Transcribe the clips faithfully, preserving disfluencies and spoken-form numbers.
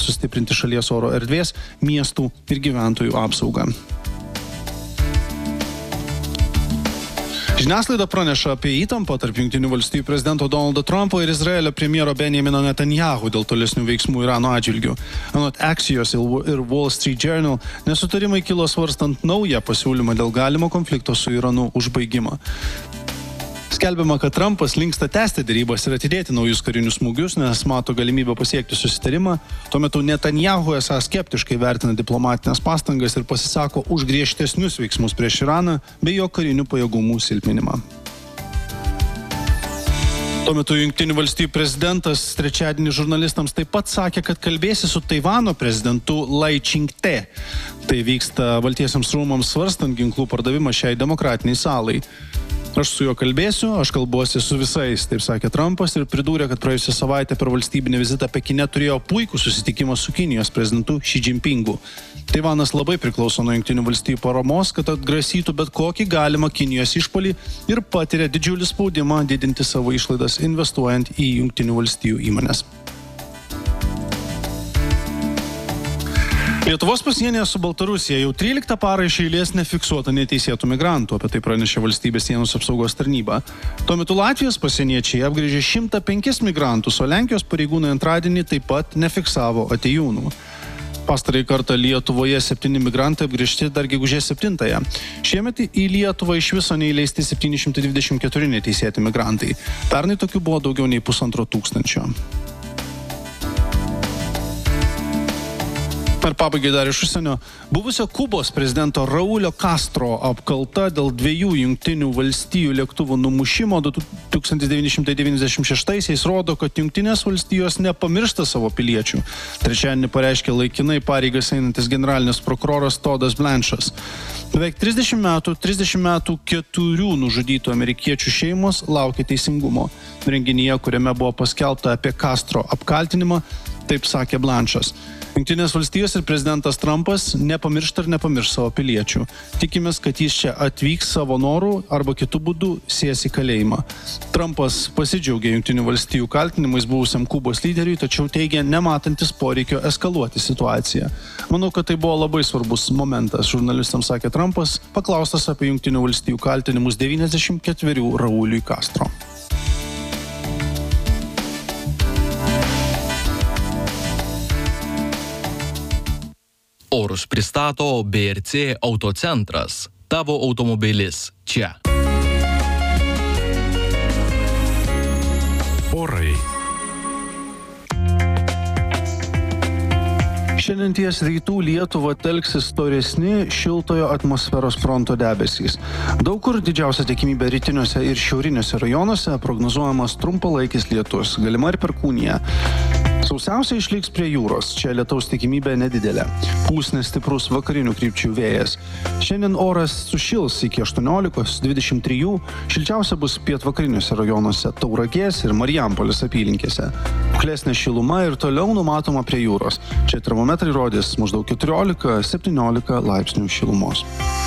sustiprinti šalies oro erdvės, miestų ir gyventojų apsaugą. Žiniasklaida praneša apie įtampą tarp Jungtinių valstijų prezidento Donaldo Trumpo ir Izraelio premjero Benjamino Netanyahu dėl tolesnių veiksmų Irano atžvilgiu. Anot Axios ir Wall Street Journal nesutarimai kilo svarstant naują pasiūlymą dėl galimo konflikto su Iranu užbaigimo. Skelbiama, kad Trumpas linksta tęsti derybas ir atidėti naujus karinius smūgius, nes mato galimybę pasiekti susitarimą. Tuo metu Netanyahu esą skeptiškai vertina diplomatinės pastangas ir pasisako už griežtesnius veiksmus prieš Iraną bei jo karinių pajėgumų silpninimą. Tuo metu Jungtinių valstijų prezidentas trečiadienį žurnalistams taip pat sakė, kad kalbėsi su Taivano prezidentu Lai Ching-te. Tai vyksta Baltiesiams rūmams svarstant ginklų pardavimą šiai demokratiniai salai. Aš su juo kalbėsiu, aš kalbuosi su visais, taip sakė Trumpas ir pridūrė, kad praėjusią savaitę per valstybinį vizitą Pekine turėjo puikų susitikimą su Kinijos prezidentu Xi Jinpingu. Taivanas labai priklauso nuo Jungtinių valstijų paramos, kad atgrasytų bet kokį galimą Kinijos išpuolį ir patiria didžiulį spaudimą didinti savo išlaidas investuojant į Jungtinių valstijų įmones. Lietuvos pasienyje su Baltarusija jau tryliktą parą iš eilės nefiksuota neteisėtų migrantų, apie tai pranešė Valstybės sienos apsaugos tarnyba. Tuo metu Latvijos pasieniečiai apgręžė šimtą penkis migrantus, o Lenkijos pareigūnai antradienį taip pat nefiksavo atėjūnų. Pastarąjį kartą Lietuvoje septyni migrantai apgręžti dar gegužės septintąją. Šiemet į Lietuvą iš viso neįleisti septyni šimtai dvidešimt keturi neteisėti migrantai. Pernai tokių buvo daugiau nei pusantro tūkstančio. Ir pabaigai dar iš užsienio. Buvusio Kubos prezidento Raulio Castro apkalta dėl dviejų Jungtinių valstijų lėktuvų numušimo tūkstantis devyni šimtai devyniasdešimt šeštaisiais rodo, kad Jungtinės valstijos nepamiršta savo piliečių. Trečiadienį pareiškė laikinai pareigas einantis generalinis prokuroras Todas Blanchas. Beveik trisdešimt metų, trisdešimt metų keturių nužudytų amerikiečių šeimos laukia teisingumo. Renginyje, kuriame buvo paskelbta apie Castro apkaltinimą, taip sakė Blanchas. Jungtinės valstijos ir prezidentas Trumpas nepamiršta ir nepamirš savo piliečių. Tikimės, kad jis čia atvyks savo norų arba kitų būdų sės į kalėjimą. Trumpas pasidžiaugė Jungtinių valstijų kaltinimais buvusiam Kubos lyderiui, tačiau teigė nematantis poreikio eskaluoti situaciją. Manau, kad tai buvo labai svarbus momentas, žurnalistams sakė Trumpas, paklaustas apie Jungtinių valstijų kaltinimus devyniasdešimt ketverių Rauliui Castro. Orus pristato B R C Autocentras. Tavo automobilis čia. Orai. Šiandien ties rytų Lietuvą telksis storesni šiltojo atmosferos fronto debesys. Daug kur didžiausia tikimybė rytiniuose ir šiauriniuose rajonuose, prognozuojamas trumpalaikis lietus, galima ir perkūnija. Sausiausia išliks prie jūros, čia lietaus tikimybė nedidelė. Pūs nestiprus vakarinių krypčių vėjas. Šiandien oras sušils iki aštuoniolikos dvidešimt trijų, šilčiausia bus pietvakariniuose rajonuose Tauragės ir Marijampolės apylinkėse. Kuklesnė šiluma ir toliau numatoma prie jūros. Čia termometrai rodys maždaug keturiolika septyniolika laipsnių šilumos.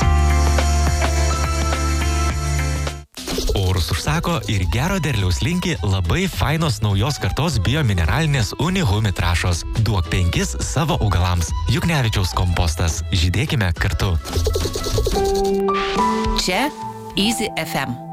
Orus užsako ir gero derliaus linki labai fainos naujos kartos biomineralinės Unihumi trąšos. Duok penkis savo augalams. Juknevičiaus kompostas. Žydėkime kartu. Čia Easy F M.